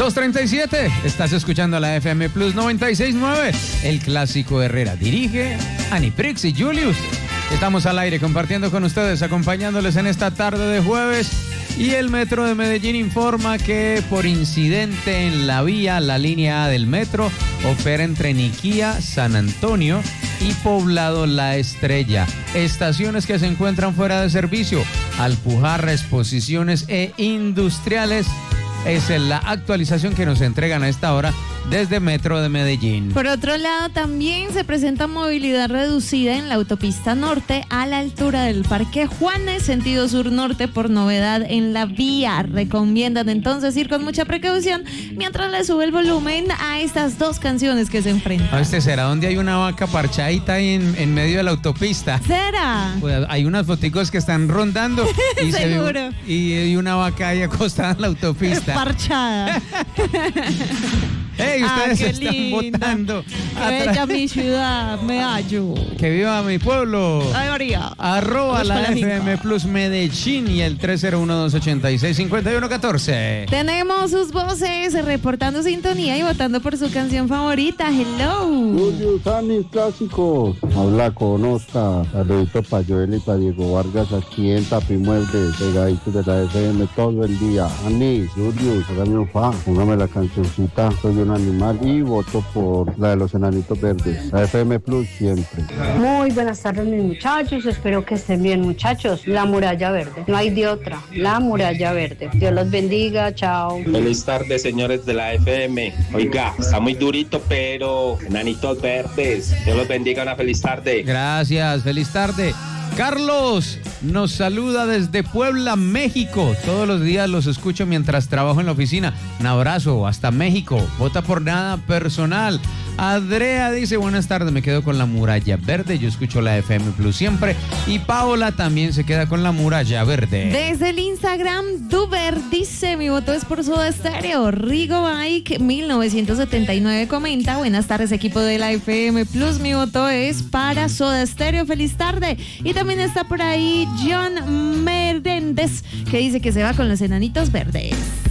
2:37, estás escuchando la FM Plus 96.9, el clásico Herrera. Dirige Aniprix y Julius. Estamos al aire compartiendo con ustedes, acompañándoles en esta tarde de jueves. Y el Metro de Medellín informa que por incidente en la vía, la línea A del metro opera entre Niquía, San Antonio y Poblado La Estrella. Estaciones que se encuentran fuera de servicio: Alpujarra, Exposiciones e Industriales. Esa es la actualización que nos entregan a esta hora desde Metro de Medellín. Por otro lado, también se presenta movilidad reducida en la autopista norte a la altura del Parque Juanes, sentido sur-norte, por novedad en la vía. Recomiendan entonces ir con mucha precaución mientras le sube el volumen a estas dos canciones que se enfrentan. ¿Será donde hay una vaca parchadita ahí en medio de la autopista? ¿Será? Pues hay unas foticos que están rondando y seguro. Y hay una vaca ahí acostada en la autopista. Parchada. ¡Ey, ustedes qué están linda. votando! Que bella mi ciudad, me hallo. ¡Que viva mi pueblo! Ay, María. @ la FM Plus Medellín y el 301-286-5114. Tenemos sus voces reportando sintonía y votando por su canción favorita. Hello. Julius, mis clásicos. Habla con Oscar. Saludito para Joel y para Diego Vargas aquí en Tapimueble, pegaditos de la FM todo el día. Ani, Julius, hágame un fan. Póngame la cancioncita Soy un animal y voto por la de los enanitos verdes. La FM Plus siempre. Muy buenas tardes, mis muchachos. Espero que estén bien, muchachos. La Muralla Verde. No hay de otra. La Muralla Verde. Dios los bendiga. Chao. Feliz tarde, señores de la FM. Oiga, está muy durito, pero enanitos verdes. Dios los bendiga. Una feliz tarde. Gracias, feliz tarde. Carlos nos saluda desde Puebla, México. Todos los días los escucho mientras trabajo en la oficina. Un abrazo hasta México. Vota por nada personal. Andrea dice: buenas tardes, me quedo con la Muralla Verde. Yo escucho la FM Plus siempre. Y Paola también se queda con la Muralla Verde. Desde el Instagram, Duber dice: mi voto es por Soda Stereo. Rigo Bike 1979 comenta: buenas tardes, equipo de la FM Plus. Mi voto es para Soda Stereo. Feliz tarde. Y también está por ahí John Meréndez, que dice que se va con los enanitos verdes.